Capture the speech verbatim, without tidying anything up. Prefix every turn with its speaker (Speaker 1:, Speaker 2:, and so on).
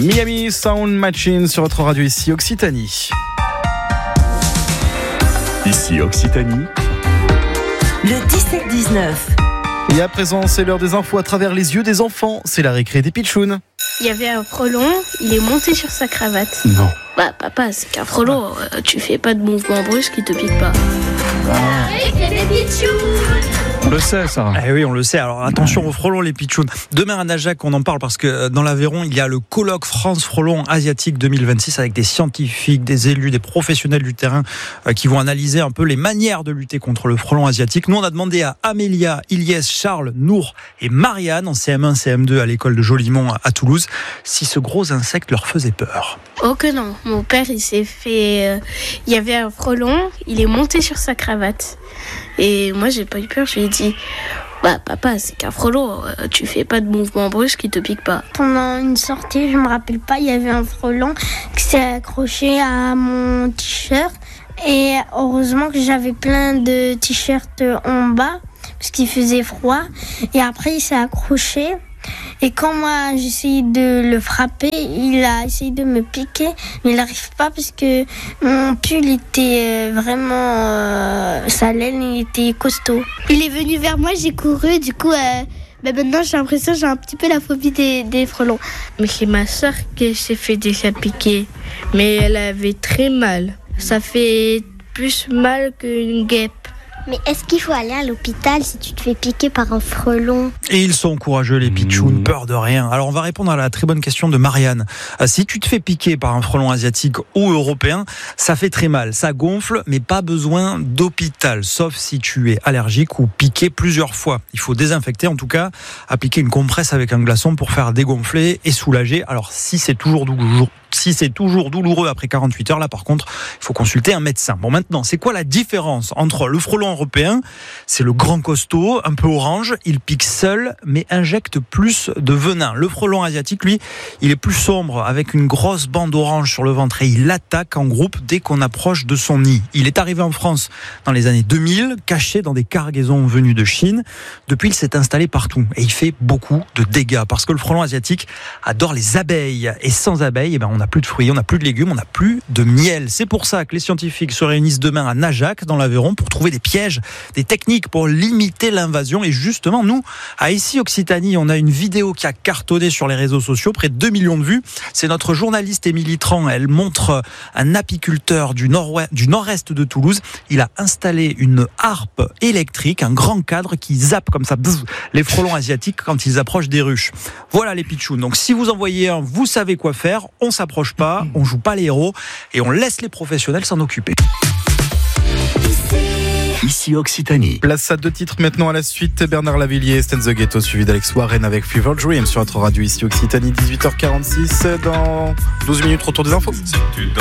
Speaker 1: Miami Sound Machine sur votre radio ici Occitanie.
Speaker 2: Ici Occitanie.
Speaker 3: Le dix-sept dix-neuf.
Speaker 1: Et à présent, c'est l'heure des infos à travers les yeux des enfants. C'est la récré des pitchouns.
Speaker 4: Il y avait un frelon, il est monté sur sa cravate.
Speaker 1: Non.
Speaker 4: Bah papa, c'est qu'un frelon, euh, tu fais pas de mouvement brusque, il te pique pas.
Speaker 5: On le sait, ça.
Speaker 6: Eh oui, on le sait. Alors attention aux frelons, les pitchouns. Demain à Najac, on en parle parce que dans l'Aveyron, il y a le colloque France Frelon Asiatique deux mille vingt-six avec des scientifiques, des élus, des professionnels du terrain euh, qui vont analyser un peu les manières de lutter contre le frelon asiatique. Nous, on a demandé à Amélia, Ilyes, Charles, Nour et Marianne en C M un, C M deux à l'école de Jolimont à Toulouse si ce gros insecte leur faisait peur.
Speaker 4: Oh que non, mon père il s'est fait... Euh, il y avait un frelon, il est monté sur sa cravate. Et moi j'ai pas eu peur, je lui ai dit... Bah papa, c'est qu'un frelon, euh, tu fais pas de mouvement brusque, il te pique pas.
Speaker 7: Pendant une sortie, je me rappelle pas, il y avait un frelon qui s'est accroché à mon t-shirt. Et heureusement que j'avais plein de t-shirts en bas, parce qu'il faisait froid. Et après il s'est accroché. Et quand moi j'essayais de le frapper, il a essayé de me piquer, mais il n'arrive pas parce que mon pull était vraiment... Euh, sa laine il était costaud.
Speaker 8: Il est venu vers moi, j'ai couru, du coup... Euh... Ben maintenant j'ai l'impression que j'ai un petit peu la phobie des, des frelons.
Speaker 4: Mais c'est ma soeur qui s'est fait déjà piquer, mais elle avait très mal. Ça fait plus mal qu'une guêpe.
Speaker 8: Mais est-ce qu'il faut aller à l'hôpital si tu te fais piquer par un frelon ?
Speaker 6: Et ils sont courageux, les pitchouns, mmh. peur de rien. Alors on va répondre à la très bonne question de Marianne. Euh, si tu te fais piquer par un frelon asiatique ou européen, ça fait très mal, ça gonfle, mais pas besoin d'hôpital, sauf si tu es allergique ou piqué plusieurs fois. Il faut désinfecter, en tout cas, appliquer une compresse avec un glaçon pour faire dégonfler et soulager. Alors si c'est toujours douloureux, Si c'est toujours douloureux après quarante-huit heures, là par contre, il faut consulter un médecin. Bon maintenant, c'est quoi la différence entre le frelon européen ? C'est le grand costaud, un peu orange, il pique seul, mais injecte plus de venin. Le frelon asiatique, lui, il est plus sombre, avec une grosse bande orange sur le ventre et il attaque en groupe dès qu'on approche de son nid. Il est arrivé en France dans les années deux mille, caché dans des cargaisons venues de Chine. Depuis, il s'est installé partout et il fait beaucoup de dégâts parce que le frelon asiatique adore les abeilles et sans abeilles, eh ben, on On n'a plus de fruits, on n'a plus de légumes, on n'a plus de miel. C'est pour ça que les scientifiques se réunissent demain à Najac, dans l'Aveyron, pour trouver des pièges, des techniques pour limiter l'invasion. Et justement, nous, à Ici Occitanie, on a une vidéo qui a cartonné sur les réseaux sociaux, près de deux millions de vues. C'est notre journaliste Émilie Tran. Elle montre un apiculteur du nord-ouest, du nord-est de Toulouse. Il a installé une harpe électrique, un grand cadre qui zappe comme ça bzz, les frelons asiatiques quand ils approchent des ruches. Voilà les pitchouns. Donc si vous en voyez un, vous savez quoi faire. On s'approche approche pas, on joue pas les héros et on laisse les professionnels s'en occuper.
Speaker 2: Ici Occitanie.
Speaker 1: Place à deux titres maintenant à la suite. Bernard Lavillier, Stand the Ghetto, suivi d'Alex Warren avec Fever Dream sur notre radio ici Occitanie, dix-huit heures quarante-six. Dans douze minutes, retour des infos.